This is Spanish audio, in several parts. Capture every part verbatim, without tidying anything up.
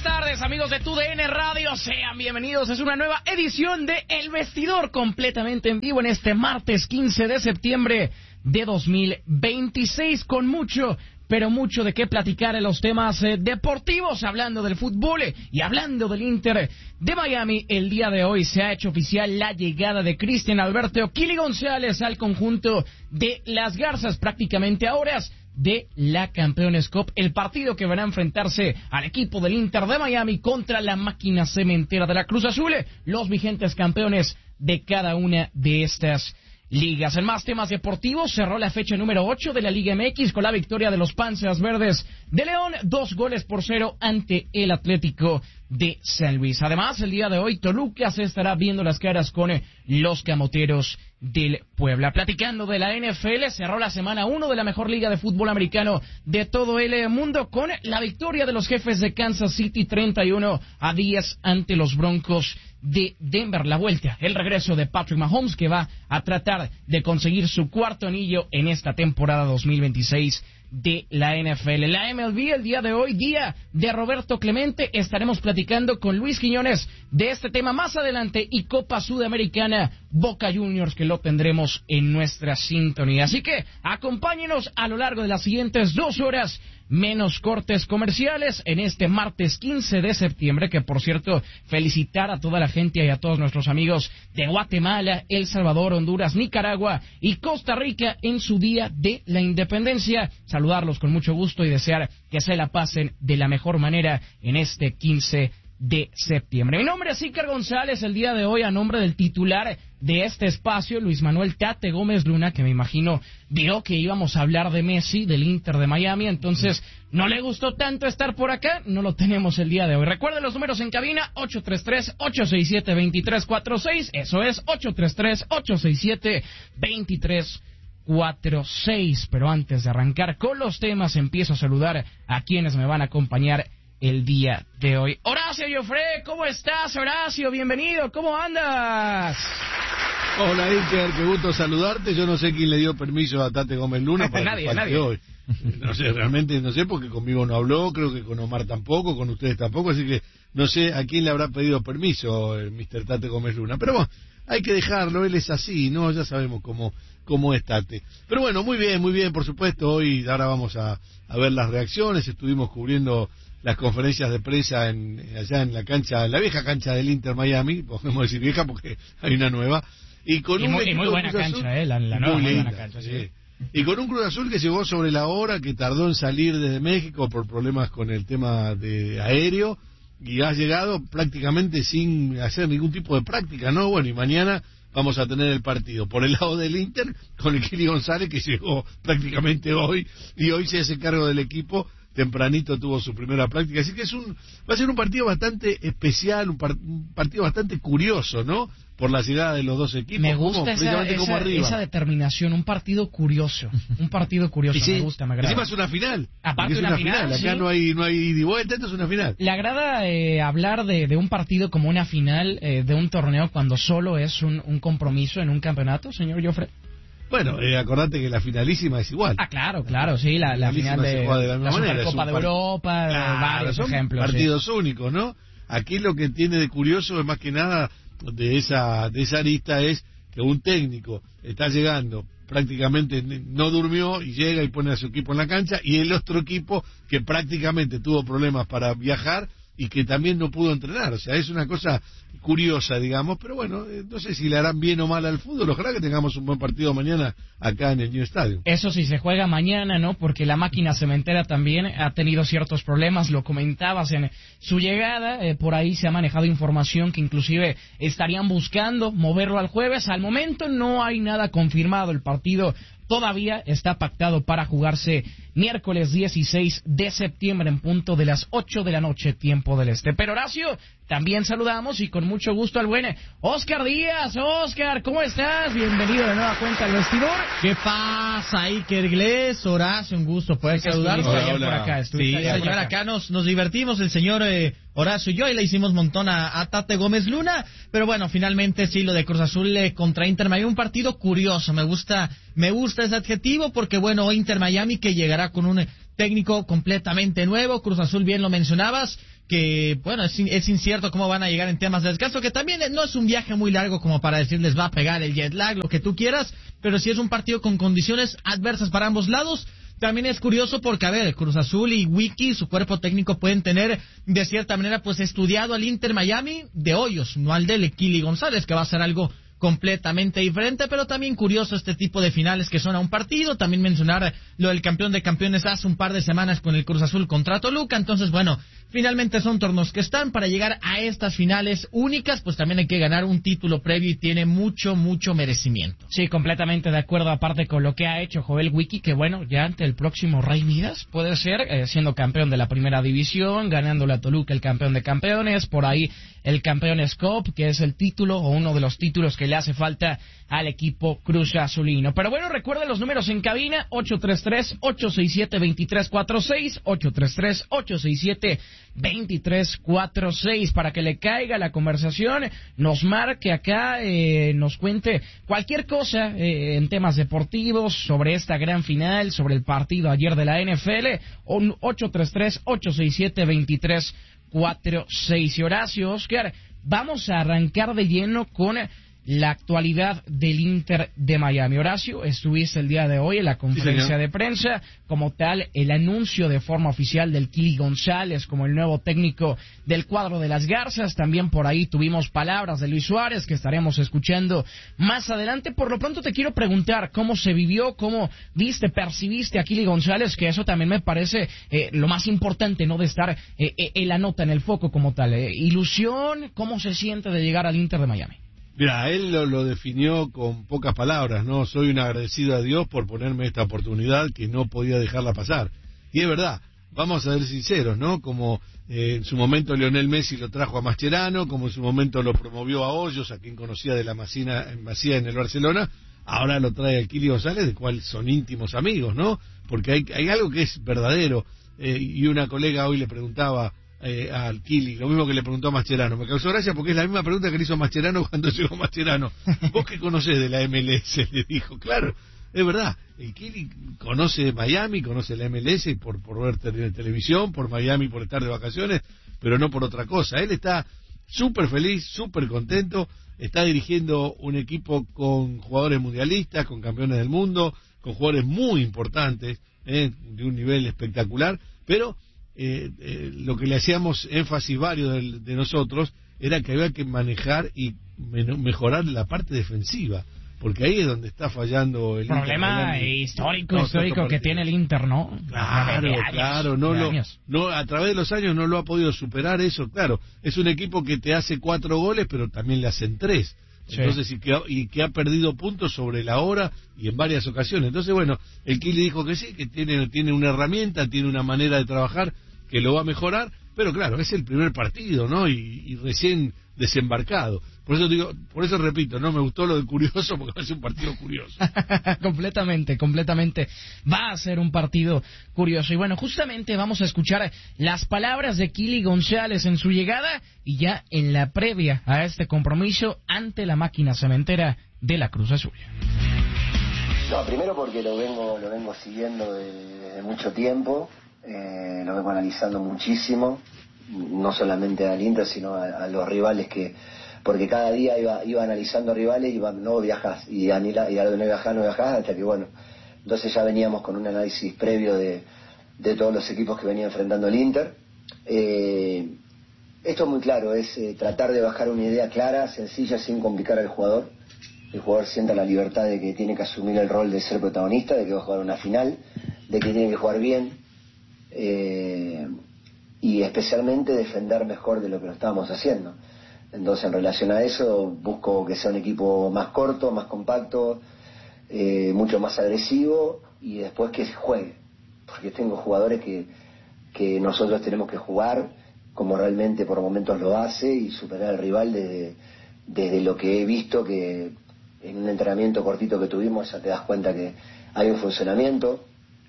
tardes, amigos de T U D N Radio, sean bienvenidos. Es una nueva edición de El Vestidor, completamente en vivo en este martes quince de septiembre de dos mil veintiséis, con mucho, pero mucho de qué platicar en los temas eh, deportivos, hablando del fútbol eh, y hablando del Inter de Miami. El día de hoy se ha hecho oficial la llegada de Cristian Alberto O'Killy González al conjunto de las Garzas, prácticamente a horas de la Campeones Cup, el partido que van a enfrentarse al equipo del Inter de Miami contra la máquina cementera de la Cruz Azul, los vigentes campeones de cada una de estas ligas. En más temas deportivos, cerró la fecha número ocho de la Liga M X con la victoria de los Panzas Verdes de León, dos goles por cero ante el Atlético de San Luis. Además, el día de hoy, Toluca se estará viendo las caras con los Camoteros del Puebla. Platicando de la N F L, cerró la semana uno de la mejor liga de fútbol americano de todo el mundo con la victoria de los Jefes de Kansas City treinta y uno a diez ante los Broncos de Denver. La vuelta, el regreso de Patrick Mahomes, que va a tratar de conseguir su cuarto anillo en esta temporada dos mil veintiséis de la N F L. La M L B, el día de hoy, día de Roberto Clemente, estaremos platicando con Luis Quiñones de este tema más adelante, y Copa Sudamericana Boca Juniors, que lo tendremos en nuestra sintonía. Así que acompáñenos a lo largo de las siguientes dos horas, menos cortes comerciales, en este martes quince de septiembre, que por cierto, felicitar a toda la gente y a todos nuestros amigos de Guatemala, El Salvador, Honduras, Nicaragua y Costa Rica en su Día de la Independencia. Saludarlos con mucho gusto y desear que se la pasen de la mejor manera en este quince de septiembre. Mi nombre es Iker González, el día de hoy a nombre del titular de este espacio, Luis Manuel Tate Gómez Luna, que me imagino vio que íbamos a hablar de Messi, del Inter de Miami, entonces no le gustó tanto estar por acá, no lo tenemos el día de hoy. Recuerden los números en cabina, ocho tres tres, ocho seis siete, dos tres cuatro seis, eso es ocho tres tres, ocho seis siete, dos tres cuatro seis. Pero antes de arrancar con los temas, empiezo a saludar a quienes me van a acompañar el día de hoy. Horacio Joffre, ¿cómo estás, Horacio? Bienvenido, ¿cómo andas? Hola, Iker, qué gusto saludarte. Yo no sé quién le dio permiso a Tate Gómez Luna para nadie, que falte nadie. hoy. No sé, realmente no sé, porque conmigo no habló, creo que con Omar tampoco, con ustedes tampoco, así que no sé a quién le habrá pedido permiso el mister Tate Gómez Luna. Pero bueno, hay que dejarlo, él es así, ¿no? Ya sabemos cómo, cómo es Tate. Pero bueno, muy bien, muy bien, por supuesto. Hoy, ahora vamos a, a ver las reacciones. Estuvimos cubriendo las conferencias de prensa en, allá en la cancha, en la vieja cancha del Inter Miami, podemos decir vieja porque hay una nueva. Y con y un muy, y muy buena Cruz cancha, Azul, eh, la, la nueva, muy, muy buena cancha, sí. sí. Y con un Cruz Azul que llegó sobre la hora, que tardó en salir desde México por problemas con el tema de aéreo, y ha llegado prácticamente sin hacer ningún tipo de práctica, ¿no? Bueno, y mañana vamos a tener el partido por el lado del Inter con el Kili González, que llegó prácticamente hoy, y hoy se hace cargo del equipo. Tempranito tuvo su primera práctica, así que es un va a ser un partido bastante especial, un, par, un partido bastante curioso, ¿no? Por la llegada de los dos equipos. Me gusta como, esa, como esa, esa determinación, un partido curioso, un partido curioso, sí, me gusta, me agrada. Encima es una final. Aparte es una, una final, final. Acá ¿sí? no hay no hay ida y vuelta, esto es una final. Le agrada eh, hablar de, de un partido como una final eh, de un torneo cuando solo es un, un compromiso en un campeonato, señor Joffre. Bueno, eh, acordate que la finalísima es igual. Ah, claro, claro, sí, la, la final de, de la, la Supercopa de Europa, claro, varios son ejemplos. Partidos sí. únicos, ¿no? Aquí lo que tiene de curioso es más que nada de esa de esa lista es que un técnico está llegando, prácticamente no durmió y llega y pone a su equipo en la cancha, y el otro equipo que prácticamente tuvo problemas para viajar y que también no pudo entrenar. O sea, es una cosa curiosa, digamos, pero bueno, eh, no sé si le harán bien o mal al fútbol. Ojalá que tengamos un buen partido mañana acá en el New Stadium. Eso sí, se juega mañana, ¿no? Porque la máquina cementera también ha tenido ciertos problemas, lo comentabas en su llegada, eh, por ahí se ha manejado información que inclusive estarían buscando moverlo al jueves. Al momento no hay nada confirmado, el partido todavía está pactado para jugarse miércoles dieciséis de septiembre en punto de las ocho de la noche, tiempo del este. Pero Horacio, también saludamos y con mucho gusto al buen Oscar Díaz. Oscar, ¿cómo estás? Bienvenido de nueva cuenta al vestidor. ¿Qué pasa, Iker Iglesias? Horacio, un gusto poder saludar. Hola, ayer hola. Por acá, sí, señor, acá. acá nos, nos divertimos, el señor eh, Horacio y yo, y le hicimos montón a, a Tate Gómez Luna, pero bueno, finalmente sí, lo de Cruz Azul eh, contra Inter Miami, un partido curioso, me gusta, me gusta ese adjetivo, porque bueno, Inter Miami que llegará con un técnico completamente nuevo. Cruz Azul, bien lo mencionabas, que bueno, es, es incierto cómo van a llegar en temas de descanso, que también no es un viaje muy largo como para decirles va a pegar el jet lag, lo que tú quieras, pero sí es un partido con condiciones adversas para ambos lados. También es curioso porque, a ver, Cruz Azul y Wiki, su cuerpo técnico, pueden tener, de cierta manera, pues estudiado al Inter Miami de hoyos, no al del Kili González, que va a ser algo completamente diferente, pero también curioso este tipo de finales que son a un partido. También mencionar lo del campeón de campeones hace un par de semanas con el Cruz Azul contra Toluca. Entonces, bueno, finalmente son torneos que están para llegar a estas finales únicas, pues también hay que ganar un título previo y tiene mucho, mucho merecimiento. Sí, completamente de acuerdo, aparte con lo que ha hecho Joel Wiki, que bueno, ya ante el próximo Rey Midas puede ser, eh, siendo campeón de la primera división, ganándole a Toluca el campeón de campeones, por ahí el Campeones Cup, que es el título o uno de los títulos que le hace falta al equipo Cruz Azulino. Pero bueno, recuerden los números en cabina: ocho tres tres, ocho seis siete, dos tres cuatro seis, ocho tres tres, ocho seis siete, dos tres cuatro seis, para que le caiga la conversación, nos marque acá, eh, nos cuente cualquier cosa eh, en temas deportivos, sobre esta gran final, sobre el partido ayer de la N F L, o ocho tres tres, ocho seis siete, dos tres cuatro seis. Y Horacio, Oscar, vamos a arrancar de lleno con la actualidad del Inter de Miami. Horacio, estuviste el día de hoy en la conferencia sí, de prensa, como tal, el anuncio de forma oficial del Kili González como el nuevo técnico del cuadro de las Garzas. También por ahí tuvimos palabras de Luis Suárez que estaremos escuchando más adelante. Por lo pronto te quiero preguntar cómo se vivió, cómo viste, percibiste a Kili González, que eso también me parece eh, lo más importante, ¿no? De estar eh, eh, en la nota, en el foco como tal. Eh. Ilusión, ¿cómo se siente de llegar al Inter de Miami? Mira, él lo, lo definió con pocas palabras, ¿no? Soy un agradecido a Dios por ponerme esta oportunidad que no podía dejarla pasar. Y es verdad, vamos a ser sinceros, ¿no? Como eh, en su momento Lionel Messi lo trajo a Mascherano, como en su momento lo promovió a Hoyos, a quien conocía de la Masía, Masía en el Barcelona, ahora lo trae al Kili González, de cual son íntimos amigos, ¿no? Porque hay, hay algo que es verdadero, eh, y una colega hoy le preguntaba Eh, al Kili, lo mismo que le preguntó a Mascherano. Me causó gracia porque es la misma pregunta que le hizo Mascherano cuando llegó Mascherano. ¿Vos qué conocés de la M L S? Le dijo. Claro, es verdad, el Kili conoce Miami, conoce la M L S por, por ver te- televisión, por Miami, por estar de vacaciones, pero no por otra cosa. Él está súper feliz, súper contento, está dirigiendo un equipo con jugadores mundialistas, con campeones del mundo, con jugadores muy importantes, eh, de un nivel espectacular, pero Eh, eh, lo que le hacíamos énfasis varios de, de nosotros era que había que manejar y men- mejorar la parte defensiva, porque ahí es donde está fallando el problema Inter, histórico no, histórico que tiene el Inter, ¿no? Claro, de años, claro, no de lo, años. no a través de los años no lo ha podido superar eso, claro. Es un equipo que te hace cuatro goles, pero también le hacen tres. Sí. Entonces, y que, ha, y que ha perdido puntos sobre la hora y en varias ocasiones. Entonces, bueno, el Kili dijo que sí, que tiene, tiene una herramienta, tiene una manera de trabajar que lo va a mejorar, pero claro, es el primer partido, ¿no? Y, y recién desembarcado. Por eso digo, por eso repito, no me gustó lo de curioso, porque va a ser un partido curioso. completamente, completamente. Va a ser un partido curioso. Y bueno, justamente vamos a escuchar las palabras de Kili González en su llegada y ya en la previa a este compromiso ante la máquina cementera de la Cruz Azul. No, primero porque lo vengo, lo vengo siguiendo desde mucho tiempo. Eh, lo vengo analizando muchísimo, no solamente al Inter, sino a, a los rivales que, porque cada día iba, iba analizando rivales y iba, no viajás, y a, y a no viajás, no viajás, hasta que bueno, entonces ya veníamos con un análisis previo de, de todos los equipos que venía enfrentando el Inter. Eh, esto es muy claro, es eh, tratar de bajar una idea clara, sencilla, sin complicar al jugador. El jugador sienta la libertad de que tiene que asumir el rol de ser protagonista, de que va a jugar una final, de que tiene que jugar bien, Eh, y especialmente defender mejor de lo que lo estábamos haciendo. Entonces, en relación a eso, busco que sea un equipo más corto, más compacto, eh, mucho más agresivo, y después que se juegue, porque tengo jugadores que, que nosotros tenemos que jugar como realmente por momentos lo hace y superar al rival desde, desde lo que he visto, que en un entrenamiento cortito que tuvimos ya te das cuenta que hay un funcionamiento.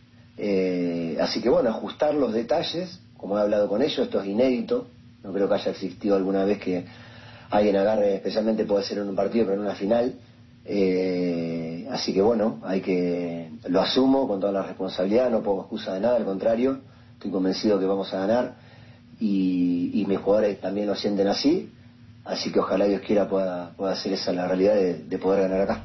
Eh, así que bueno, ajustar los detalles, como he hablado con ellos, esto es inédito, no creo que haya existido alguna vez que alguien agarre, especialmente puede ser en un partido, pero en una final, eh, así que bueno, hay que lo asumo con toda la responsabilidad, no pongo excusa de nada, al contrario, estoy convencido que vamos a ganar y, y mis jugadores también lo sienten así, así que ojalá Dios quiera pueda, pueda hacer esa la realidad de, de poder ganar acá.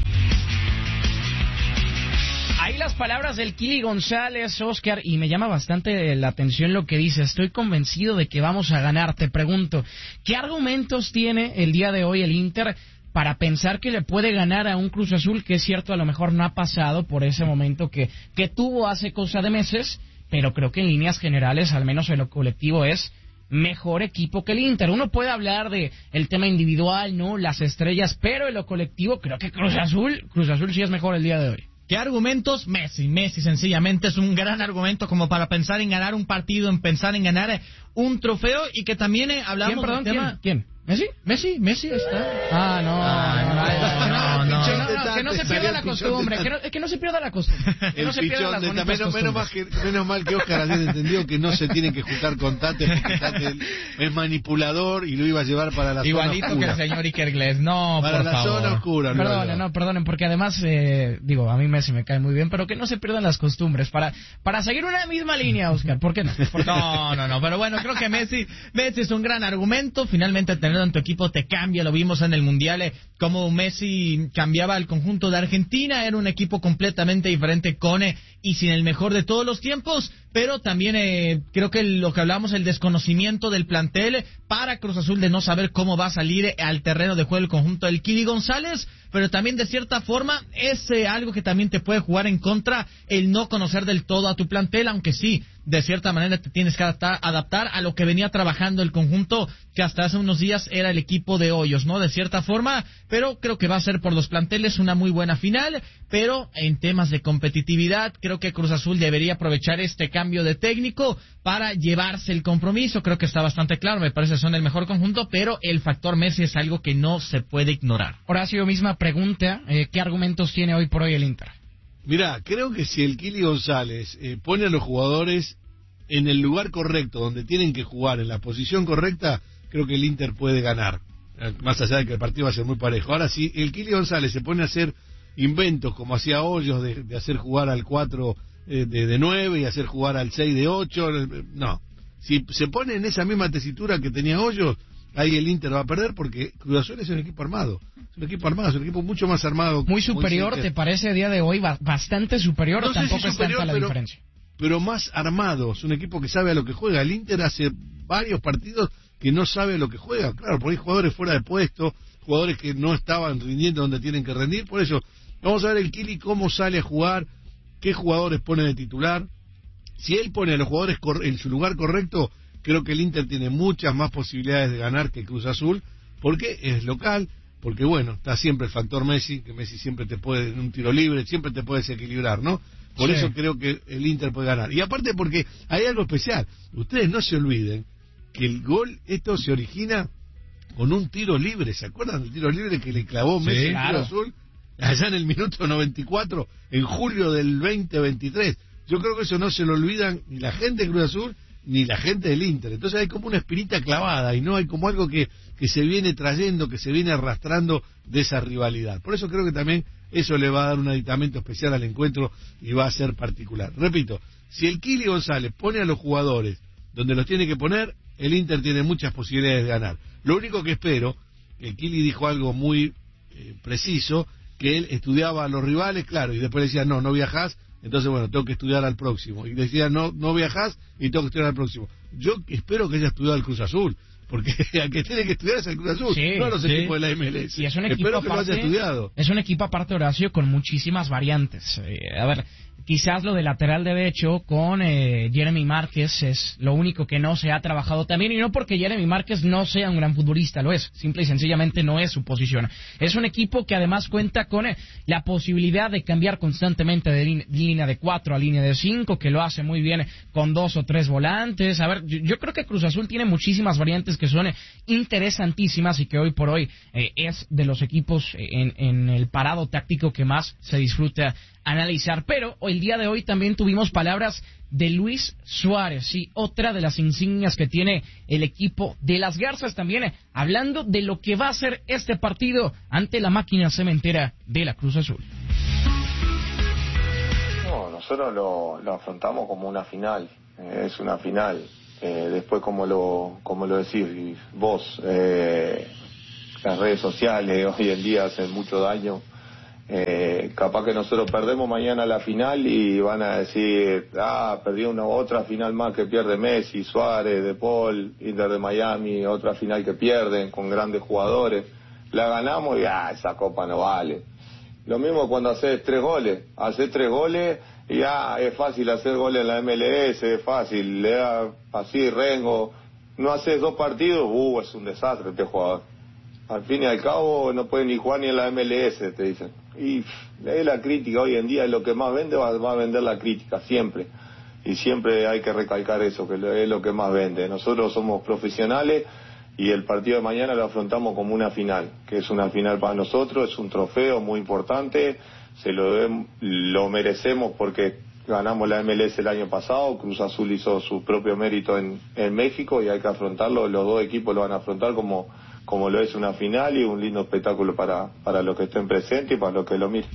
Ahí las palabras del Kili González, Oscar, y me llama bastante la atención lo que dice. Estoy convencido de que vamos a ganar. Te pregunto, ¿qué argumentos tiene el día de hoy el Inter para pensar que le puede ganar a un Cruz Azul que es cierto, a lo mejor no ha pasado por ese momento que, que tuvo hace cosa de meses, pero creo que en líneas generales, al menos en lo colectivo, es mejor equipo que el Inter? Uno puede hablar de el tema individual, no, las estrellas, pero en lo colectivo creo que Cruz Azul, Cruz Azul sí es mejor el día de hoy. ¿Qué argumentos? Messi. Messi sencillamente es un gran argumento como para pensar en ganar un partido, en pensar en ganar un trofeo y que también eh, hablamos ¿Quién, perdón, del tema... ¿Quién? ¿Quién? ¿Messi? Messi, Messi está. Ah, no, Ah, no, no, no, no, no, no, no, que no se pierda la costumbre, que no, que no se pierda la costumbre. Que El no se pierdan las pichón de bonitas menos, menos, mal costumbres. que, menos mal que Oscar había entendido que no se tienen que juntar con Tate, porque Tate es manipulador y lo iba a llevar para la Igualito zona oscura. que el señor Iker Gles. No, Para por la favor. zona oscura. lo iba a Perdonen, llevar. no, perdonen, porque además, eh, digo, a mí Messi me cae muy bien, pero que no se pierdan las costumbres, para para seguir una misma línea, Oscar, ¿por qué no? ¿Por qué No, no, no, pero bueno, creo que Messi, Messi es un gran argumento, finalmente tenerlo en tu equipo te cambia, lo vimos en el Mundial, eh, como Messi cambiaba el conjunto de Argentina, era un equipo completamente diferente con eh, y sin el mejor de todos los tiempos, pero también eh, creo que lo que hablamos, el desconocimiento del plantel eh, para Cruz Azul de no saber cómo va a salir eh, al terreno de juego el conjunto del Kili González, pero también de cierta forma es eh, algo que también te puede jugar en contra el no conocer del todo a tu plantel, aunque sí, de cierta manera te tienes que adaptar, adaptar a lo que venía trabajando el conjunto que hasta hace unos días era el equipo de Hoyos, ¿no? De cierta forma, pero creo que va a ser por los planteles una muy buena final, pero en temas de competitividad creo que Cruz Azul debería aprovechar este cambio de técnico para llevarse el compromiso, creo que está bastante claro, me parece que son el mejor conjunto, pero el factor Messi es algo que no se puede ignorar. Horacio, misma pregunta, eh, ¿qué argumentos tiene hoy por hoy el Inter? Mirá, creo que si el Kili González eh, pone a los jugadores en el lugar correcto, donde tienen que jugar, en la posición correcta, creo que el Inter puede ganar, eh, más allá de que el partido va a ser muy parejo. Ahora, si el Kili González se pone a hacer inventos, como hacía Hoyos, de, de hacer jugar al cuatro eh, de, de nueve y hacer jugar al seis de ocho, eh, no. Si se pone en esa misma tesitura que tenía Hoyos, ahí el Inter va a perder, porque Cruz Azul es un equipo armado. Es un equipo armado, es un equipo mucho más armado. Muy superior, ¿te parece a día de hoy? Ba- Bastante superior, No o sé si tampoco es superior, tanta la pero- diferencia. pero más armado, es un equipo que sabe a lo que juega. El Inter hace varios partidos que no sabe a lo que juega. Claro, por ahí jugadores fuera de puesto, jugadores que no estaban rindiendo donde tienen que rendir. Por eso, vamos a ver el Kili cómo sale a jugar, qué jugadores pone de titular. Si él pone a los jugadores cor- en su lugar correcto, creo que el Inter tiene muchas más posibilidades de ganar que Cruz Azul, porque es local, porque bueno, está siempre el factor Messi, que Messi siempre te puede, en un tiro libre, siempre te puede desequilibrar, ¿no? Por Sí. eso creo que el Inter puede ganar. Y aparte porque hay algo especial. Ustedes no se olviden que el gol, esto se origina con un tiro libre. ¿Se acuerdan del tiro libre que le clavó Sí, Messi al claro. Cruz Azul? Allá en el minuto noventa y cuatro, en julio del veinte veintitrés. Yo creo que eso no se lo olvidan ni la gente de Cruz Azul ni la gente del Inter. Entonces hay como una espinita clavada y no hay como algo que, que se viene trayendo, que se viene arrastrando de esa rivalidad. Por eso creo que también eso le va a dar un aditamento especial al encuentro y va a ser particular. Repito, si el Kili González pone a los jugadores donde los tiene que poner, el Inter tiene muchas posibilidades de ganar. Lo único que espero, el Kili dijo algo muy eh, preciso, que él estudiaba a los rivales, claro, y después decía, no, no viajás, entonces bueno, tengo que estudiar al próximo. Y decía, no, no viajás y tengo que estudiar al próximo. Yo espero que haya estudiado al Cruz Azul, porque al que tiene que estudiar es el Cruz Azul, Sí, no a los sí. equipos de la M L S. Y es un equipo espero que lo aparte, haya estudiado. es un equipo aparte, Horacio, con muchísimas variantes. Eh, a ver, quizás lo de lateral derecho con eh, Jeremy Márquez es lo único que no se ha trabajado también, y no porque Jeremy Márquez no sea un gran futbolista, lo es, simple y sencillamente no es su posición. Es un equipo que además cuenta con eh, la posibilidad de cambiar constantemente de lin- línea de cuatro a línea de cinco, que lo hace muy bien con dos o tres volantes. A ver, yo, yo creo que Cruz Azul tiene muchísimas variantes que son eh, interesantísimas y que hoy por hoy eh, es de los equipos eh, en, en el parado táctico que más se disfruta analizar. Pero el día de hoy también tuvimos palabras de Luis Suárez, sí, otra de las insignias que tiene el equipo de las Garzas, también eh, hablando de lo que va a ser este partido ante la máquina cementera de la Cruz Azul. nosotros lo, lo afrontamos como una final, eh, es una final. Eh, después, como lo como lo decís vos, eh, las redes sociales hoy en día hacen mucho daño. Eh, capaz que nosotros perdemos mañana la final y van a decir, ah, perdió una otra final más que pierde Messi, Suárez, De Paul, Inter de Miami, otra final que pierden con grandes jugadores. La ganamos y ah, esa copa no vale. Lo mismo cuando haces tres goles, haces tres goles y ya ah, es fácil hacer goles en la M L S, es fácil, le da así Rengo, no haces dos partidos, uh, es un desastre este jugador. Al fin y al cabo no puede ni jugar ni en la M L S, te dicen. Y es la crítica hoy en día, es lo que más vende, va, va a vender la crítica, siempre. Y siempre hay que recalcar eso, que es lo que más vende. Nosotros somos profesionales y el partido de mañana lo afrontamos como una final, que es una final para nosotros, es un trofeo muy importante, se lo, debemos, lo merecemos porque ganamos la M L S el año pasado, Cruz Azul hizo su propio mérito en, en México y hay que afrontarlo, los dos equipos lo van a afrontar como... como lo es una final y un lindo espectáculo para, para los que estén presentes y para los que lo miren.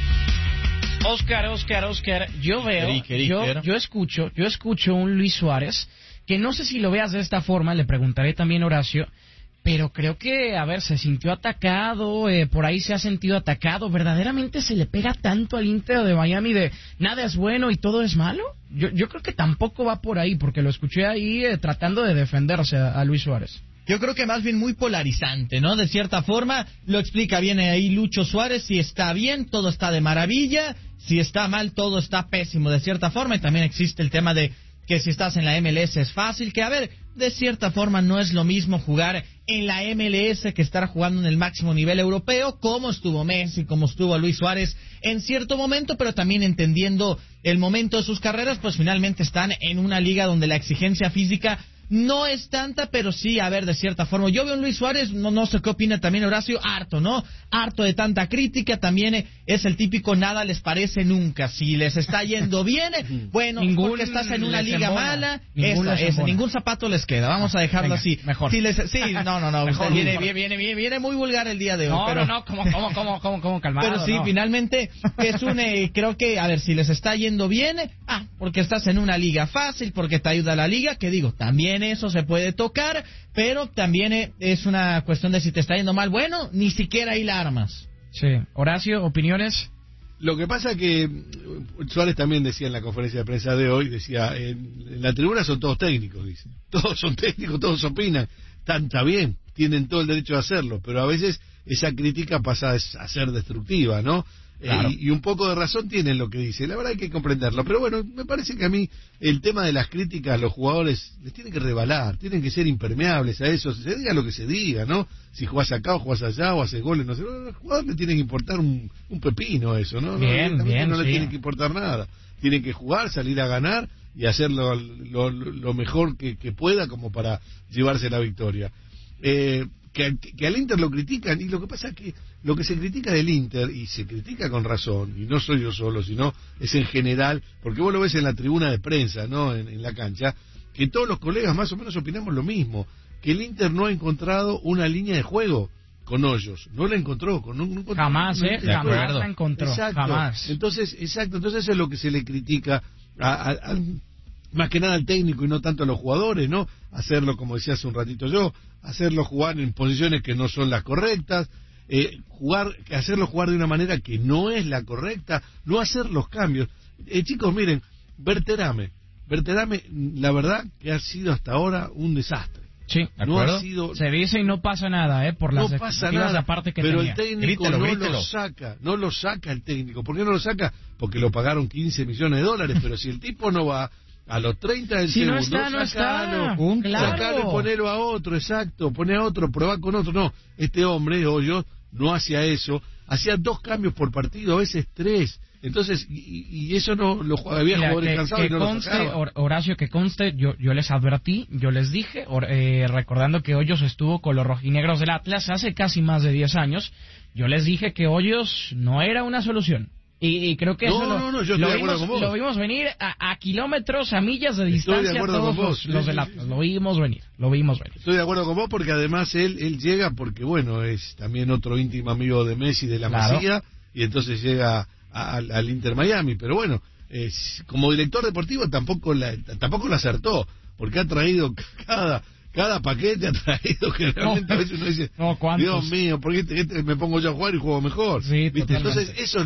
Oscar, Oscar, Oscar, yo veo, Eric, Eric, yo, yo escucho, yo escucho un Luis Suárez, que no sé si lo veas de esta forma, le preguntaré también a Horacio, pero creo que, a ver, se sintió atacado, eh, por ahí se ha sentido atacado, ¿verdaderamente se le pega tanto al Inter de Miami de nada es bueno y todo es malo? Yo, yo creo que tampoco va por ahí, porque lo escuché ahí eh, tratando de defenderse a, a Luis Suárez. Yo creo que más bien muy polarizante, ¿no? De cierta forma, lo explica bien ahí Lucho Suárez, si está bien, todo está de maravilla, si está mal, todo está pésimo, de cierta forma, y también existe el tema de que si estás en la M L S es fácil, que a ver, de cierta forma no es lo mismo jugar en la M L S que estar jugando en el máximo nivel europeo, como estuvo Messi, como estuvo Luis Suárez en cierto momento, pero también entendiendo el momento de sus carreras, pues finalmente están en una liga donde la exigencia física no es tanta, pero sí, a ver, de cierta forma. Yo veo a Luis Suárez, no, no sé qué opina también Horacio, harto, ¿no? Harto de tanta crítica, también es el típico nada les parece nunca. Si les está yendo bien, bueno, ningún porque estás en una liga embona. Mala, esa, esa, ningún zapato les queda, vamos a dejarlo venga, así. Mejor. Si les, sí, no, no, no, mejor, viene, viene, viene, viene, viene muy vulgar el día de hoy. No, pero... no, no, como, como, como, como, como calmado. Pero sí, no. finalmente, es un, eh, creo que, a ver, si les está yendo bien, ah, porque estás en una liga fácil, porque te ayuda la liga, que digo, también eso se puede tocar, pero también es una cuestión de si te está yendo mal, bueno, ni siquiera hay armas. Sí. Horacio, ¿opiniones? Lo que pasa que Suárez también decía en la conferencia de prensa de hoy, decía, en, en la tribuna son todos técnicos, dice. Todos son técnicos, todos opinan. Tan, está bien, tienen todo el derecho de hacerlo, pero a veces esa crítica pasa a ser destructiva, ¿no? Claro. Eh, y, y un poco de razón tiene en lo que dice, la verdad hay que comprenderlo, pero bueno, me parece que a mí el tema de las críticas a los jugadores les tienen que rebalar, tienen que ser impermeables a eso, se diga lo que se diga, ¿no? Si jugás acá o jugás allá o haces goles, no sé, a los jugadores les tiene que importar un, un pepino eso, ¿no? Bien, no, bien, no les sí. tiene que importar nada, tienen que jugar, salir a ganar y hacerlo lo, lo, lo mejor que, que pueda como para llevarse la victoria. Eh, que, que al Inter lo critican, y lo que pasa es que lo que se critica del Inter, y se critica con razón, y no soy yo solo, sino es en general, porque vos lo ves en la tribuna de prensa, ¿no? En, en la cancha, que todos los colegas más o menos opinamos lo mismo, que el Inter no ha encontrado una línea de juego con Hoyos, no la encontró, con no, no encontró jamás, eh, jamás la encontró, exacto. jamás. Entonces, exacto, entonces eso es lo que se le critica a, a, a más que nada al técnico y no tanto a los jugadores, ¿no? Hacerlo, como decía hace un ratito yo, hacerlo jugar en posiciones que no son las correctas, eh, jugar, hacerlo jugar de una manera que no es la correcta, no hacer los cambios. Eh, chicos, miren, Berterame, Berterame, la verdad que ha sido hasta ahora un desastre. Sí, no ha sido, se dice y no pasa nada, ¿eh? Por las no pasa nada, aparte que pero tenía. el técnico grítelo, no grítelo. lo saca, no lo saca el técnico. ¿Por qué no lo saca? Porque lo pagaron quince millones de dólares, pero si el tipo no va a los treinta del si segundo, no está, no sacalo, está. Un, claro. sacalo y ponelo a otro, exacto, poné a otro, probá con otro. No, este hombre, Hoyos, no hacía eso, hacía dos cambios por partido, a veces tres. Entonces, y, y eso no lo había Mira, jugadores que, cansados que y no conste, lo sacaba. Horacio, que conste, yo, yo les advertí, yo les dije, or, eh, recordando que Hoyos estuvo con los rojinegros del Atlas hace casi más de diez años, yo les dije que Hoyos no era una solución. Y, y creo que no, eso lo, no, no, yo lo, estoy vimos, de acuerdo con vos. lo vimos venir a, a kilómetros, a millas de Estoy distancia de acuerdo todos con vos. los, los Sí, del sí, Atlas, sí. lo vimos venir, lo vimos venir. Estoy de acuerdo con vos porque además él él llega porque, bueno, es también otro íntimo amigo de Messi, de la Claro. Masía, y entonces llega a, a, al Inter Miami, pero bueno, eh, como director deportivo tampoco la, tampoco la acertó, porque ha traído cada cada paquete, ha traído que realmente no, a veces uno dice, no, Dios mío, ¿por qué este, este me pongo yo a jugar y juego mejor? Sí, ¿viste? Entonces eso